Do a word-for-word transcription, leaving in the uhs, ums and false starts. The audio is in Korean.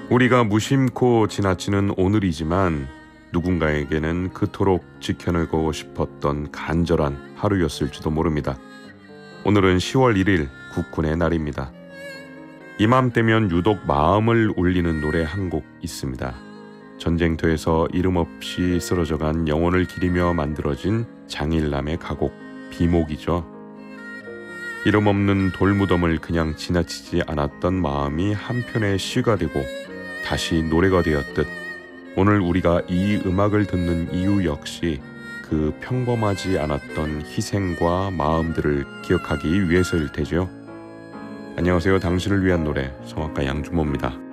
우리가 무심코 지나치는 오늘이지만 누군가에게는 그토록 지켜내고 싶었던 간절한 하루였을지도 모릅니다. 오늘은 시월 일일 국군의 날입니다. 이맘때면 유독 마음을 울리는 노래 한 곡 있습니다. 전쟁터에서 이름 없이 쓰러져간 영혼을 기리며 만들어진 장일남의 가곡 비목이죠. 이름 없는 돌무덤을 그냥 지나치지 않았던 마음이 한편의 시가 되고 다시 노래가 되었듯 오늘 우리가 이 음악을 듣는 이유 역시 그 평범하지 않았던 희생과 마음들을 기억하기 위해서일 테죠. 안녕하세요. 당신을 위한 노래 성악가 양준모입니다.